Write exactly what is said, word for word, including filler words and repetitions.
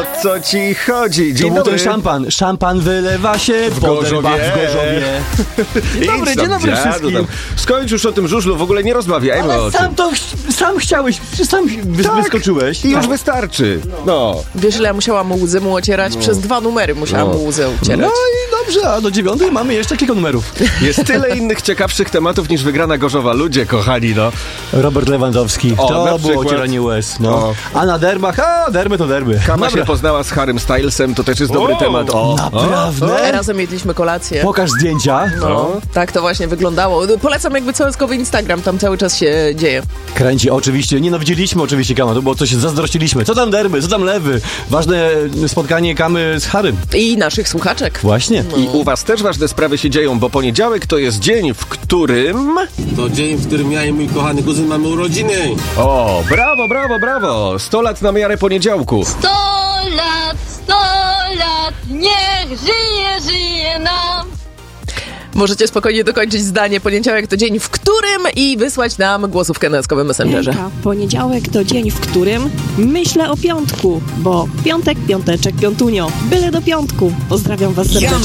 co ci chodzi? Dzień to dobry. był ten szampan. Szampan wylewa się w Gorzowie. W Gorzowie. Dzień dobry, dzień dobry wszystkim. Tam. Skończ już o tym żużlu, w ogóle nie rozmawiajmy Ale o sam tym. to, sam chciałeś, sam wy, Tak. wyskoczyłeś. I już Tak. wystarczy. No. Wiesz, ile ja musiałam mu łzy mu ocierać? No. Przez dwa numery musiałam No. mu łzy No ocierać. i dobrze, a do dziewiątej mamy jeszcze kilka numerów. Jest tyle innych ciekawszych tematów niż wygrana Gorzowa. Ludzie kochani, no. Robert Lewandowski. O, na to było przykład. ocieranie łez. No. O. A na derbach, a derby to derby. Kama Dobra. się poznała z Harrym Stylesem, to też jest dobry O, temat. O, naprawdę? Razem jedliśmy kolację. Pokaż zdjęcia. No, tak to właśnie wyglądało. Polecam jakby całyskowy Instagram, tam cały czas się dzieje. Kręci, oczywiście. Nienawidziliśmy oczywiście Kama, to było coś, zazdrościliśmy. Co tam derby, co tam lewy? Ważne spotkanie Kamy z Harrym. I naszych słuchaczek. Właśnie. I u was też ważne sprawy się dzieją, bo poniedziałek to jest dzień, w którym... To dzień, w którym ja i mój kochany kuzyn mamy urodziny. O, brawo, brawo, brawo! sto lat na miarę poniedziałku. Sto lat, sto lat, niech żyje, żyje nam. Możecie spokojnie dokończyć zdanie. Poniedziałek to dzień, w którym i wysłać nam głosówkę na eskowym messengerze. Hejka, poniedziałek to dzień, w którym myślę o piątku, bo piątek, piąteczek, piątunio, byle do piątku. Pozdrawiam was serdecznie.